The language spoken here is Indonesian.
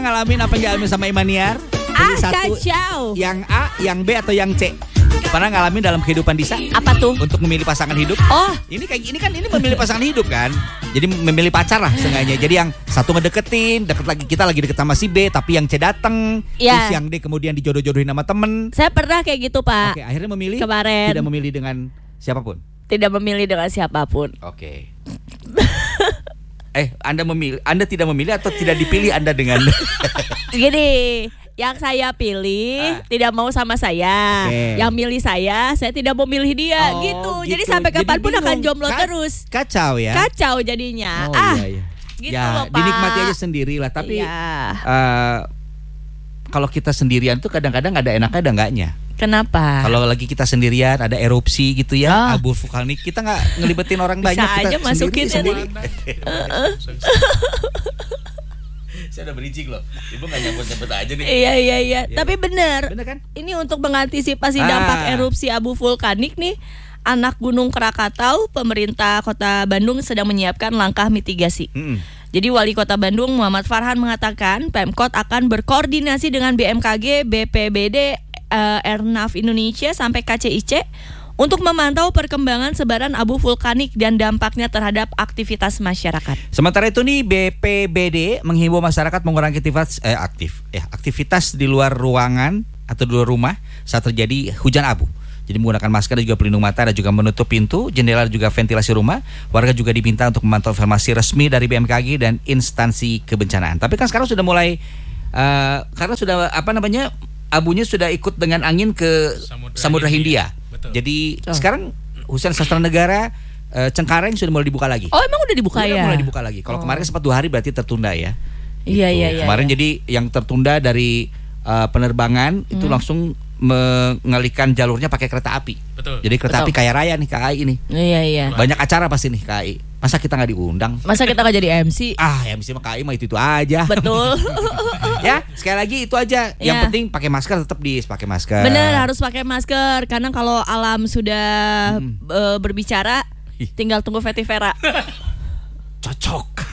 Pernah ngalamin apa yang dialamin sama Imaniar? Pilih satu, kacau. yang A, yang B atau yang C? Pernah ngalamin dalam kehidupan Disa? Apa tuh? Untuk memilih pasangan hidup? Oh, Ini memilih pasangan hidup kan. Jadi memilih pacar lah sengaja. Jadi yang satu ngedeketin, kita lagi deket sama si B, tapi yang C dateng. Iya. Terus yang D kemudian dijodoh-jodohin sama temen. saya pernah kayak gitu, Pak. Oke, akhirnya memilih Kemarin. tidak memilih dengan siapapun. Tidak memilih dengan siapapun. Oke. Anda tidak memilih atau tidak dipilih Anda dengan Gini, yang saya pilih tidak mau sama saya. Oke. Yang milih saya tidak mau milih dia. Oh, gitu. gitu. Jadi sampai Jadi kapanpun akan bingung. jomblo terus. Kacau ya. Kacau jadinya. Oh, iya. Gitu Ya, loh, Pak. dinikmati aja sendiri lah. Tapi Iya. kalau kita sendirian tuh kadang-kadang ada enaknya ada enggaknya. Kenapa? Kalau lagi kita sendirian ada erupsi gitu ya, abu vulkanik, kita nggak ngelibetin orang Bisa banyak, kita aja masukin sendiri. ya, Saya udah bridging loh, ibu nggak nyebut aja nih. Iya. Tapi benar. Bener kan? Ini untuk mengantisipasi dampak erupsi abu vulkanik nih, anak Gunung Krakatau, pemerintah Kota Bandung sedang menyiapkan langkah mitigasi. Jadi Wali Kota Bandung Muhammad Farhan mengatakan Pemkot akan berkoordinasi dengan BMKG, BPBD, Airnav Indonesia sampai KCIC untuk memantau perkembangan sebaran abu vulkanik dan dampaknya terhadap aktivitas masyarakat. Sementara itu nih BPBD menghimbau masyarakat mengurangi aktivitas di luar ruangan atau di luar rumah saat terjadi hujan abu. Jadi menggunakan masker dan juga pelindung mata dan juga menutup pintu, jendela dan juga ventilasi rumah. Warga juga diminta untuk memantau informasi resmi dari BMKG dan instansi kebencanaan. Tapi kan sekarang sudah mulai karena sudah abunya sudah ikut dengan angin ke Samudra Hindia. Betul. Jadi sekarang Husein Sastra Negara Cengkareng sudah mulai dibuka lagi. Oh, emang udah dibuka ya? Mulai dibuka lagi. Kalau kemarin sempat 2 hari berarti tertunda ya. Iya. Kemarin jadi yang tertunda dari penerbangan itu langsung mengalihkan jalurnya pakai kereta api. Betul. Jadi kereta api kaya raya nih KAI ini. Iya. Banyak acara pasti nih KAI. Masa kita nggak diundang? Masa kita nggak jadi MC? MC mah KAI mah itu aja. Betul. Ya, sekali lagi itu aja. Yang Ya. penting pakai masker, tetap pakai masker. Bener, harus pakai masker karena kalau alam sudah berbicara, tinggal tunggu Fetty Vera. Cocok.